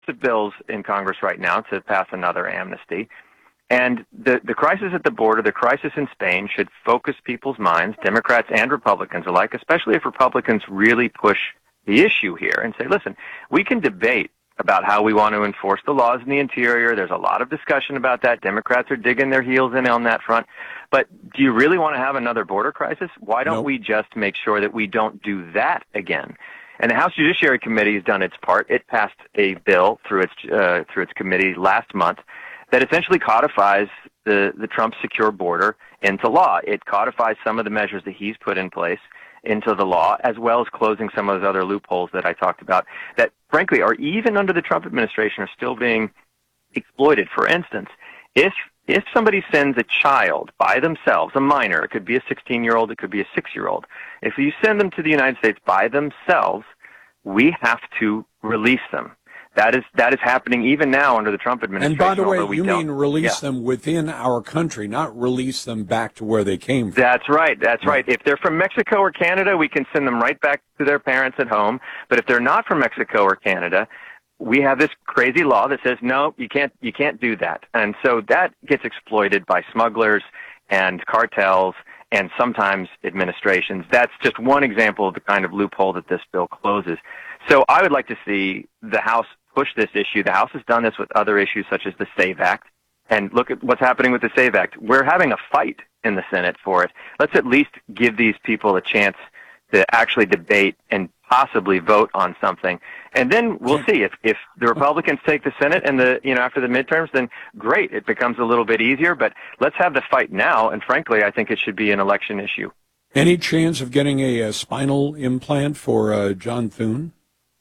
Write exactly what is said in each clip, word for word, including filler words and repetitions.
of bills in Congress right now to pass another amnesty. And the, the crisis at the border, the crisis in Spain, should focus people's minds, Democrats and Republicans alike, especially if Republicans really push the issue here and say, listen, we can debate about how we want to enforce the laws in the interior. There's a lot of discussion about that. Democrats are digging their heels in on that front. But do you really want to have another border crisis? Why don't Nope. we just make sure that we don't do that again? And the House Judiciary Committee has done its part. It passed a bill through its uh, through its committee last month that essentially codifies the, the Trump secure border into law. It codifies some of the measures that he's put in place into the law, as well as closing some of those other loopholes that I talked about that, frankly, are even under the Trump administration are still being exploited. For instance, if if somebody sends a child by themselves, a minor, it could be a sixteen-year-old, it could be a six-year-old, if you send them to the United States by themselves, we have to release them. That is that is happening even now under the Trump administration. And by the way, although we you don't- mean release yeah. them within our country, not release them back to where they came from. That's right. That's right. If they're from Mexico or Canada, we can send them right back to their parents at home. But if they're not from Mexico or Canada, we have this crazy law that says, no, you can't, you can't do that. And so that gets exploited by smugglers and cartels and sometimes administrations. That's just one example of the kind of loophole that this bill closes. So I would like to see the House push this issue. The House has done this with other issues such as the SAVE Act. And look at what's happening with the SAVE Act. We're having a fight in the Senate for it. Let's at least give these people a chance to actually debate and possibly vote on something. And then we'll see if, if the Republicans take the Senate and the, you know, after the midterms, then great, it becomes a little bit easier, but let's have the fight now. And frankly, I think it should be an election issue. Any chance of getting a, a spinal implant for uh, John Thune?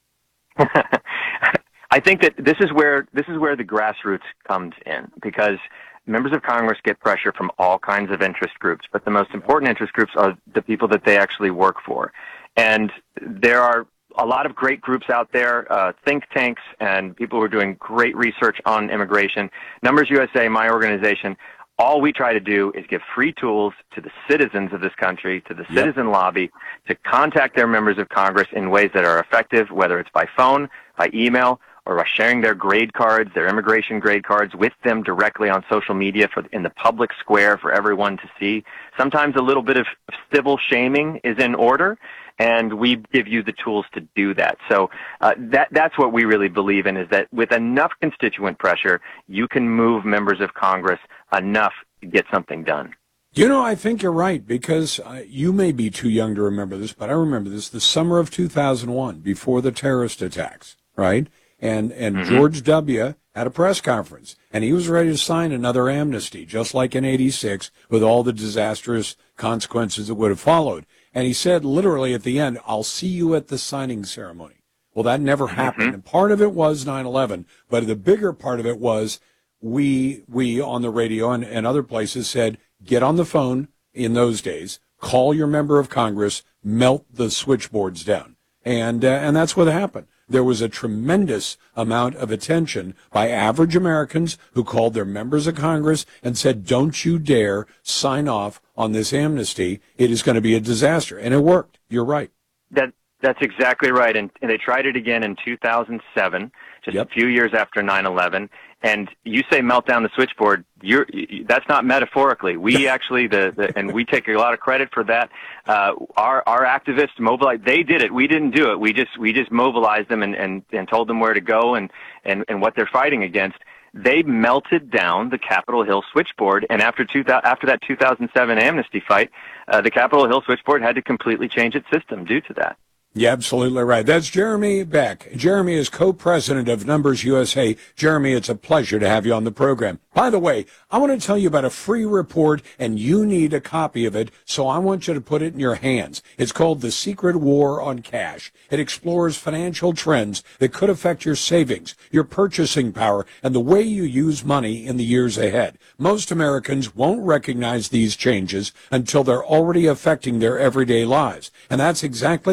I think that this is where, this is where the grassroots comes in, because members of Congress get pressure from all kinds of interest groups, but the most important interest groups are the people that they actually work for. And there are a lot of great groups out there, uh, think tanks and people who are doing great research on immigration. Numbers U S A, my organization, all we try to do is give free tools to the citizens of this country, to the Yep. citizen lobby, to contact their members of Congress in ways that are effective, whether it's by phone, by email, or by sharing their grade cards, their immigration grade cards with them directly on social media for in the public square for everyone to see. Sometimes a little bit of civil shaming is in order, and we give you the tools to do that. So uh, that that's what we really believe in, is that with enough constituent pressure, you can move members of Congress enough to get something done. You know, I think you're right, because uh, you may be too young to remember this, but I remember this, the summer of two thousand one, before the terrorist attacks, right? And and mm-hmm. George W. had a press conference, and he was ready to sign another amnesty, just like in eighty-six, with all the disastrous consequences that would have followed. And he said literally at the end, I'll see you at the signing ceremony. Well, that never happened. Mm-hmm. And part of it was nine eleven, but the bigger part of it was we, we on the radio and, and other places said, get on the phone in those days, call your member of Congress, melt the switchboards down. And, uh, and that's what happened. There was a tremendous amount of attention by average Americans who called their members of Congress and said, don't you dare sign off on this amnesty. It is going to be a disaster. And it worked. You're right. That That's exactly right. And, and they tried it again in two thousand seven, just Yep. a few years after nine eleven. And you say melt down the switchboard. You're, you, that's not metaphorically. We actually, the, the and we take a lot of credit for that. Uh, our our activists mobilized. They did it. We didn't do it. We just we just mobilized them and, and, and told them where to go and, and, and what they're fighting against. They melted down the Capitol Hill switchboard, and after two, after that two thousand seven amnesty fight, uh, the Capitol Hill switchboard had to completely change its system due to that. Yeah, absolutely right. That's Jeremy Beck. Jeremy is co-president of Numbers U S A. Jeremy, it's a pleasure to have you on the program. By the way, I want to tell you about a free report, and you need a copy of it, so I want you to put it in your hands. It's called The Secret War on Cash. It explores financial trends that could affect your savings, your purchasing power, and the way you use money in the years ahead. Most Americans won't recognize these changes until they're already affecting their everyday lives, and that's exactly why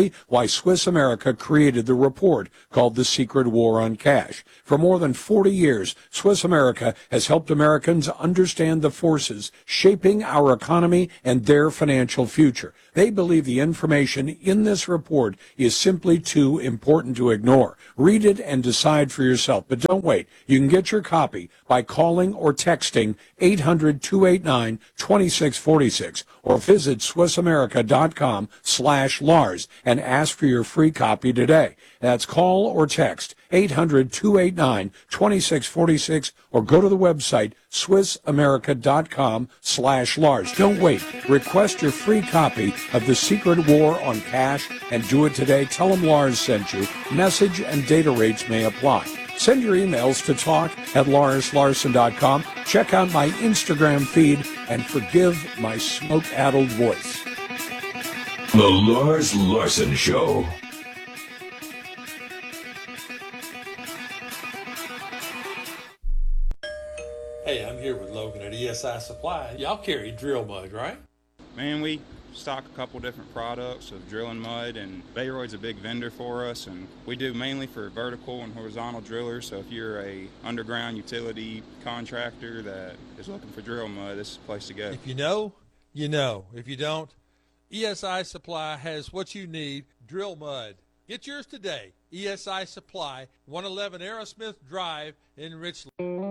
Swiss America created the report called The Secret War on Cash. For more than forty years, Swiss America has helped Americans understand the forces shaping our economy and their financial future. They believe the information in this report is simply too important to ignore. Read it and decide for yourself. But don't wait. You can get your copy by calling or texting eight hundred, two eight nine, two six four six or visit SwissAmerica.com slash Lars and ask for your free copy today. That's call or text eight hundred, two eight nine, two six four six or go to the website SwissAmerica.com slash Lars. Don't wait. Request your free copy of The Secret War on Cash and do it today. Tell them Lars sent you. Message and data rates may apply. Send your emails to talk at lars larson dot com. Check out my Instagram feed and forgive my smoke-addled voice. The Lars Larson Show. Hey, I'm here with Logan at E S I Supply. Y'all carry drill mud, right? Man, we stock a couple different products of drilling mud, and Bayroyd's a big vendor for us, and we do mainly for vertical and horizontal drillers. So if you're a underground utility contractor that is looking for drill mud, this is the place to go. If you know, you know. If you don't, E S I Supply has what you need, drill mud. Get yours today. E S I Supply, one eleven Aerosmith Drive in Richland.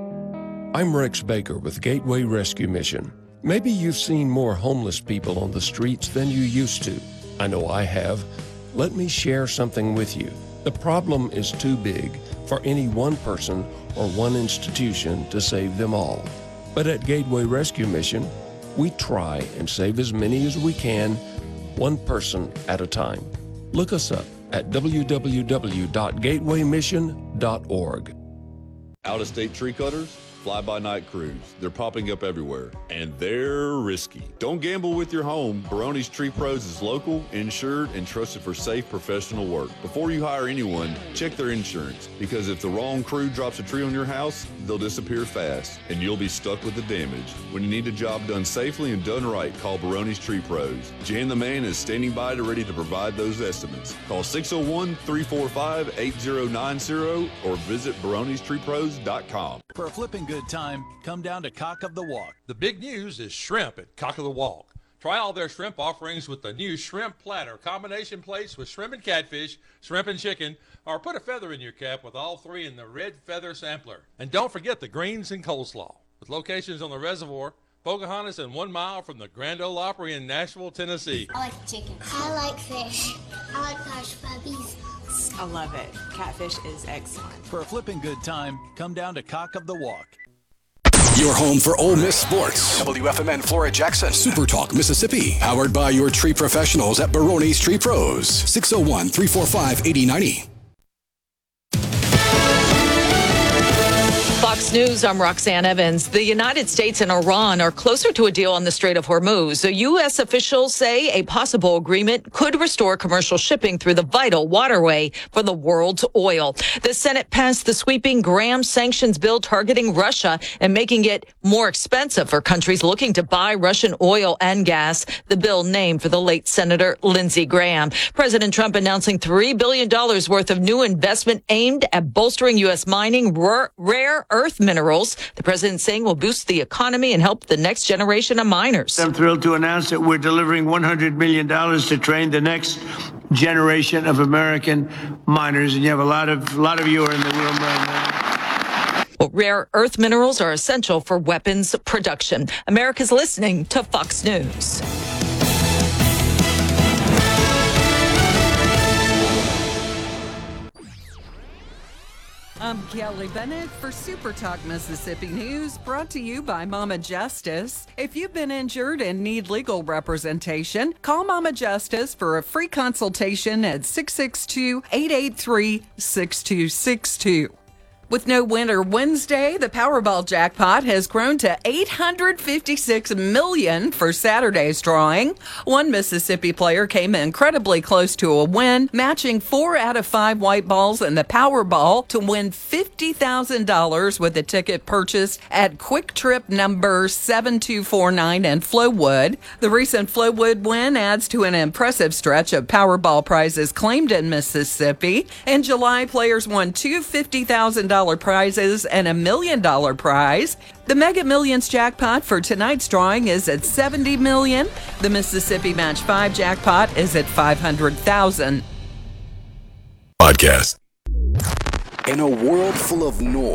I'm Rex Baker with Gateway Rescue Mission. Maybe you've seen more homeless people on the streets than you used to. I know I have. Let me share something with you. The problem is too big for any one person or one institution to save them all. But at Gateway Rescue Mission, we try and save as many as we can, one person at a time. Look us up at w w w dot gateway mission dot org. Out-of-state tree cutters? Fly-by-night crews. They're popping up everywhere, and they're risky. Don't gamble with your home. Baroni's Tree Pros is local, insured, and trusted for safe professional work. Before you hire anyone, check their insurance, because if the wrong crew drops a tree on your house, they'll disappear fast, and you'll be stuck with the damage. When you need a job done safely and done right, call Baroni's Tree Pros. Jan the Man is standing by to ready to provide those estimates. Call six oh one, three four five, eight oh nine oh or visit baronis tree pros dot com. For a flipping good time, come down to Cock of the Walk. The big news is shrimp at Cock of the Walk. Try all their shrimp offerings with the new shrimp platter, combination plates with shrimp and catfish, shrimp and chicken, or put a feather in your cap with all three in the red feather sampler. And don't forget the greens and coleslaw. With locations on the reservoir, Pocahontas, and one mile from the Grand Ole Opry in Nashville, Tennessee. I like chicken. I like fish. I like hush puppies. I love it. Catfish is excellent. For a flipping good time, come down to Cock of the Walk. Your home for Ole Miss sports. W F M N Flora Jackson. Super Talk Mississippi. Powered by your tree professionals at Baroni's Tree Pros. six oh one, three four five, eight oh nine oh. Fox News, I'm Roxanne Evans. The United States and Iran are closer to a deal on the Strait of Hormuz. So U S officials say a possible agreement could restore commercial shipping through the vital waterway for the world's oil. The Senate passed the sweeping Graham sanctions bill targeting Russia and making it more expensive for countries looking to buy Russian oil and gas. The bill named for the late Senator Lindsey Graham. President Trump announcing three billion dollars worth of new investment aimed at bolstering U S mining rare, rare earth minerals. The president saying will boost the economy and help the next generation of miners. I'm thrilled to announce that we're delivering one hundred million dollars to train the next generation of American miners. And you have a lot of, a lot of you are in the room right now. Well, rare earth minerals are essential for weapons production. America's listening to Fox News. I'm Kelly Bennett for Super Talk Mississippi News, brought to you by Mama Justice. If you've been injured and need legal representation, call Mama Justice for a free consultation at six six two, eight eight three, six two six two. With no winner Wednesday, the Powerball jackpot has grown to eight hundred fifty-six million dollars for Saturday's drawing. One Mississippi player came incredibly close to a win, matching four out of five white balls in the Powerball to win fifty thousand dollars with a ticket purchased at Quick Trip number seven two four nine in Flowood. The recent Flowood win adds to an impressive stretch of Powerball prizes claimed in Mississippi. In July, players won two fifty thousand dollars prizes and a million dollar prize. The Mega Millions jackpot for tonight's drawing is at seventy million dollars. The Mississippi Match five jackpot is at five hundred thousand dollars. Podcast. In a world full of noise.